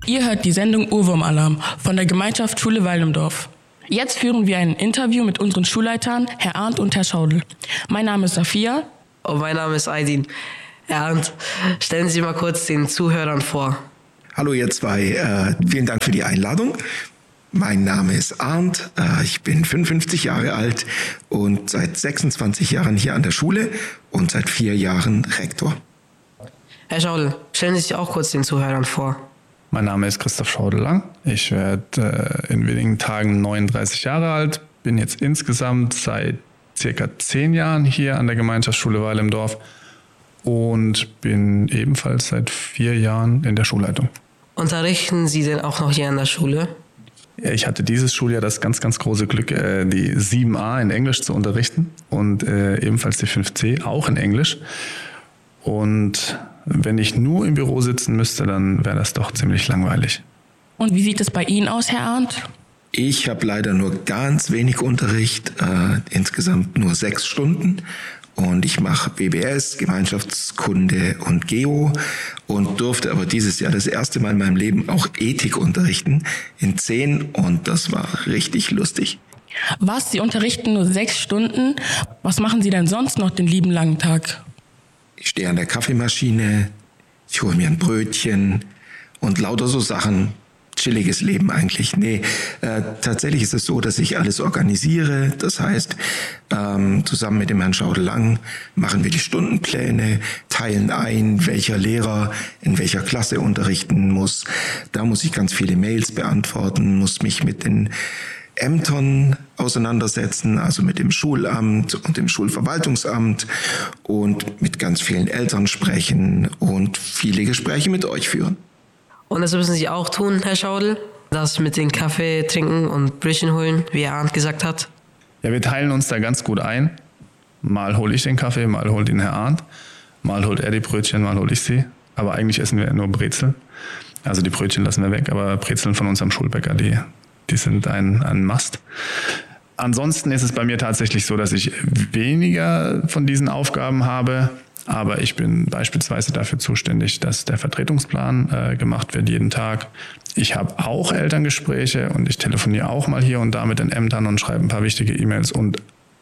Ihr hört die Sendung Ohrwurm-Alarm von der Gemeinschaft Schule Weilendorf. Jetzt führen wir ein Interview mit unseren Schulleitern, Herr Arndt und Herr Schaudel. Mein Name ist Safia. Und mein Name ist Aydin. Herr Arndt, stellen Sie sich mal kurz den Zuhörern vor. Hallo ihr zwei, vielen Dank für die Einladung. Mein Name ist Arndt, ich bin 55 Jahre alt und seit 26 Jahren hier an der Schule und seit 4 Jahren Rektor. Herr Schaudel, stellen Sie sich auch kurz den Zuhörern vor. Mein Name ist Christoph Schaudelang. Ich werde in wenigen Tagen 39 Jahre alt, bin jetzt insgesamt seit circa 10 Jahren hier an der Gemeinschaftsschule Weil im Dorf und bin ebenfalls seit 4 Jahren in der Schulleitung. Unterrichten Sie denn auch noch hier an der Schule? Ich hatte dieses Schuljahr das ganz, ganz große Glück, die 7a in Englisch zu unterrichten und ebenfalls die 5c auch in Englisch. Und wenn ich nur im Büro sitzen müsste, dann wäre das doch ziemlich langweilig. Und wie sieht es bei Ihnen aus, Herr Arndt? Ich habe leider nur ganz wenig Unterricht, insgesamt nur 6 Stunden. Und ich mache BBS, Gemeinschaftskunde und Geo und durfte aber dieses Jahr das erste Mal in meinem Leben auch Ethik unterrichten in 10 und das war richtig lustig. Was, Sie unterrichten nur 6 Stunden? Was machen Sie denn sonst noch den lieben langen Tag? Ich stehe an der Kaffeemaschine, ich hole mir ein Brötchen und lauter so Sachen. Chilliges Leben eigentlich. Nee, tatsächlich ist es so, dass ich alles organisiere. Das heißt, zusammen mit dem Herrn Schaudelang machen wir die Stundenpläne, teilen ein, welcher Lehrer in welcher Klasse unterrichten muss. Da muss ich ganz viele Mails beantworten, muss mich mit den Ämtern auseinandersetzen, also mit dem Schulamt und dem Schulverwaltungsamt und mit ganz vielen Eltern sprechen und viele Gespräche mit euch führen. Und das müssen Sie auch tun, Herr Schaudel? Das mit den Kaffee trinken und Brötchen holen, wie Herr Arndt gesagt hat? Ja, wir teilen uns da ganz gut ein. Mal hole ich den Kaffee, mal holt ihn Herr Arndt. Mal holt er die Brötchen, mal hole ich sie. Aber eigentlich essen wir nur Brezel. Also die Brötchen lassen wir weg, aber Brezeln von unserem Schulbäcker, die sind ein Must. Ansonsten ist es bei mir tatsächlich so, dass ich weniger von diesen Aufgaben habe. Aber ich bin beispielsweise dafür zuständig, dass der Vertretungsplan gemacht wird jeden Tag. Ich habe auch Elterngespräche und ich telefoniere auch mal hier und da mit den Ämtern und schreibe ein paar wichtige E-Mails. Und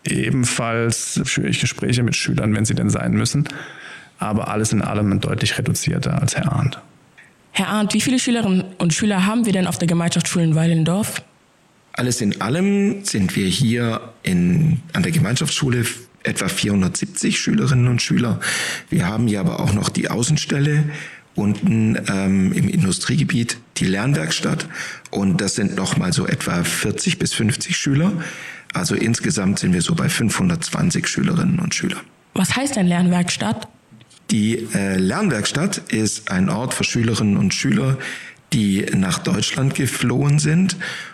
ebenfalls führe ich Gespräche mit Schülern, wenn sie denn sein müssen. Aber alles in allem deutlich reduzierter als Herr Arndt. Herr Arndt, wie viele Schülerinnen und Schüler haben wir denn auf der Gemeinschaftsschule in Weilendorf? Alles in allem sind wir hier an der Gemeinschaftsschule etwa 470 Schülerinnen und Schüler. Wir haben hier aber auch noch die Außenstelle unten im Industriegebiet, die Lernwerkstatt und das sind nochmal so etwa 40 bis 50 Schüler. Also insgesamt sind wir so bei 520 Schülerinnen und Schülern. Was heißt denn Lernwerkstatt? Die Lernwerkstatt ist ein Ort für Schülerinnen und Schüler, die nach Deutschland geflohen sind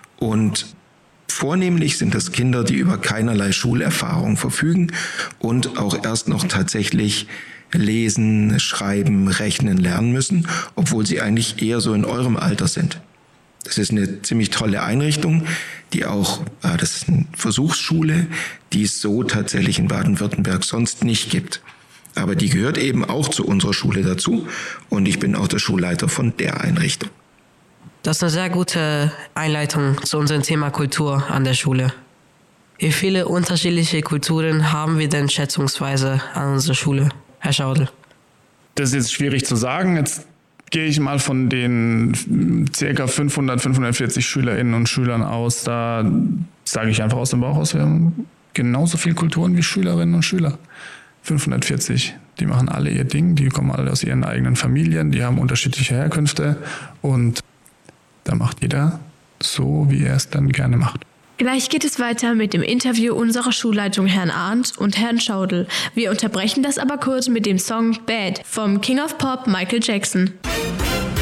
und vornehmlich sind das Kinder, die über keinerlei Schulerfahrung verfügen und auch erst noch tatsächlich lesen, schreiben, rechnen lernen müssen, obwohl sie eigentlich eher so in eurem Alter sind. Das ist eine ziemlich tolle Einrichtung, das ist eine Versuchsschule, die es so tatsächlich in Baden-Württemberg sonst nicht gibt. Aber die gehört eben auch zu unserer Schule dazu und ich bin auch der Schulleiter von der Einrichtung. Das ist eine sehr gute Einleitung zu unserem Thema Kultur an der Schule. Wie viele unterschiedliche Kulturen haben wir denn schätzungsweise an unserer Schule, Herr Schaudel? Das ist jetzt schwierig zu sagen. Jetzt gehe ich mal von den ca. 540 Schülerinnen und Schülern aus. Da sage ich einfach aus dem Bauch aus, wir haben genauso viele Kulturen wie Schülerinnen und Schüler. 540, die machen alle ihr Ding, die kommen alle aus ihren eigenen Familien, die haben unterschiedliche Herkünfte und da macht jeder so, wie er es dann gerne macht. Gleich geht es weiter mit dem Interview unserer Schulleitung Herrn Arndt und Herrn Schaudel. Wir unterbrechen das aber kurz mit dem Song Bad vom King of Pop Michael Jackson.